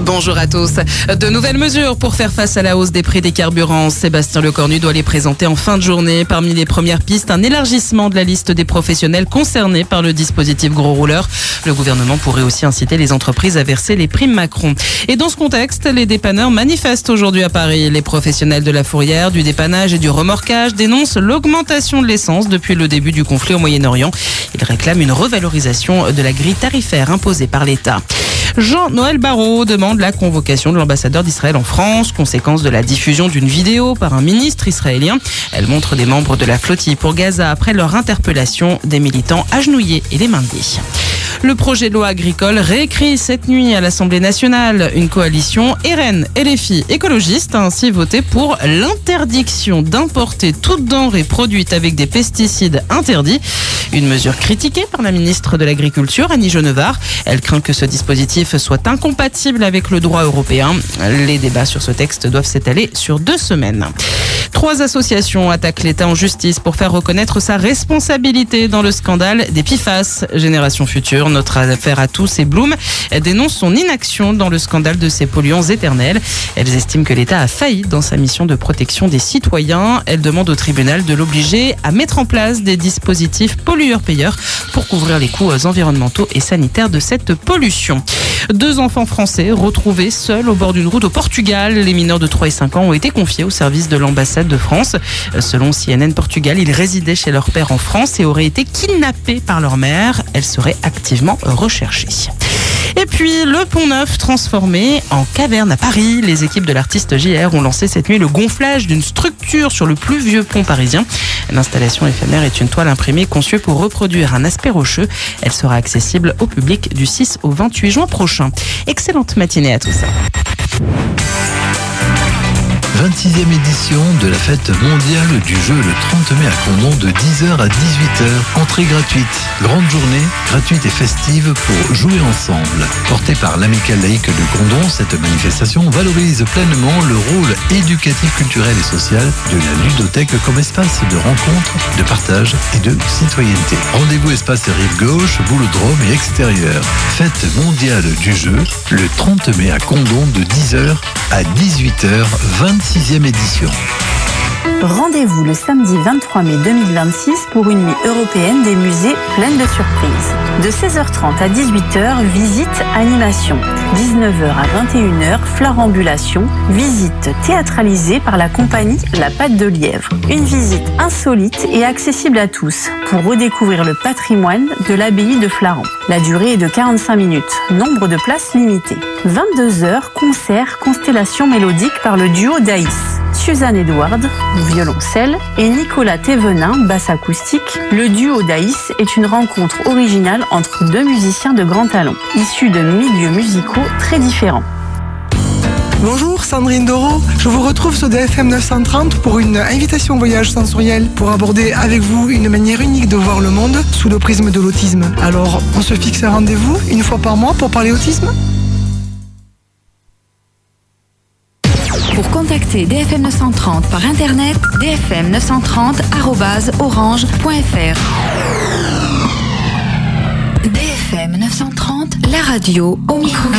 Bonjour à tous. De nouvelles mesures pour faire face à la hausse des prix des carburants. Sébastien Lecornu doit les présenter en fin de journée. Parmi les premières pistes, un élargissement de la liste des professionnels concernés par le dispositif gros rouleur. Le gouvernement pourrait aussi inciter les entreprises à verser les primes Macron. Et dans ce contexte, les dépanneurs manifestent aujourd'hui à Paris. Les professionnels de la fourrière, du dépannage et du remorquage dénoncent l'augmentation de l'essence depuis le début du conflit au Moyen-Orient. Ils réclament une revalorisation de la grille tarifaire imposée par l'État. Jean-Noël Barrot demande la convocation de l'ambassadeur d'Israël en France, conséquence de la diffusion d'une vidéo par un ministre israélien. Elle montre des membres de la flottille pour Gaza après leur interpellation, des militants agenouillés et les mains liées. Le projet de loi agricole réécrit cette nuit à l'Assemblée nationale. Une coalition RN, LFI, écologiste a ainsi voté pour l'interdiction d'importer toute denrée produite avec des pesticides interdits. Une mesure critiquée par la ministre de l'Agriculture, Annie Genevard. Elle craint que ce dispositif soit incompatible avec le droit européen. Les débats sur ce texte doivent s'étaler sur 2 semaines. 3 associations attaquent l'État en justice pour faire reconnaître sa responsabilité dans le scandale des PFAS. Génération Future, Notre Affaire à tous et Bloom dénoncent son inaction dans le scandale de ces polluants éternels. Elles estiment que l'État a failli dans sa mission de protection des citoyens. Elles demandent au tribunal de l'obliger à mettre en place des dispositifs pollueurs-payeurs pour couvrir les coûts environnementaux et sanitaires de cette pollution. 2 enfants français retrouvés seuls au bord d'une route au Portugal. Les mineurs de 3 et 5 ans ont été confiés au service de l'ambassade de France. Selon CNN Portugal, ils résidaient chez leur père en France et auraient été kidnappés par leur mère. Elle serait activement recherchée. Et puis, le Pont-Neuf transformé en caverne à Paris. Les équipes de l'artiste JR ont lancé cette nuit le gonflage d'une structure sur le plus vieux pont parisien. L'installation éphémère est une toile imprimée conçue pour reproduire un aspect rocheux. Elle sera accessible au public du 6 au 28 juin prochain. Excellente matinée à tous. 26e édition de la fête mondiale du jeu le 30 mai à Condom de 10h à 18h. Entrée gratuite. Grande journée, gratuite et festive pour jouer ensemble. Portée par l'Amicale laïque de Condom, cette manifestation valorise pleinement le rôle éducatif, culturel et social de la ludothèque comme espace de rencontre, de partage et de citoyenneté. Rendez-vous espace rive gauche, boulodrome et extérieur. Fête mondiale du jeu le 30 mai à Condom de 10h à 18h, 26e édition. Rendez-vous le samedi 23 mai 2026 pour une nuit européenne des musées pleine de surprises. De 16h30 à 18h, visite animation. 19h à 21h, florambulation. Visite théâtralisée par la compagnie La Patte de Lièvre. Une visite insolite et accessible à tous pour redécouvrir le patrimoine de l'abbaye de Flaran. La durée est de 45 minutes. Nombre de places limitées. 22h, concert Constellation mélodique par le duo Daïs. Suzanne Edward, violoncelle, et Nicolas Thévenin, basse acoustique. Le duo Daïs est une rencontre originale entre 2 musiciens de grand talent, issus de milieux musicaux très différents. Bonjour, Sandrine Doro. Je vous retrouve sur DFM 930 pour une invitation au voyage sensoriel pour aborder avec vous une manière unique de voir le monde sous le prisme de l'autisme. Alors, on se fixe un rendez-vous une fois par mois pour parler autisme ? Pour contacter DFM 930 par internet, dfm930@orange.fr. DFM 930, la radio au micro.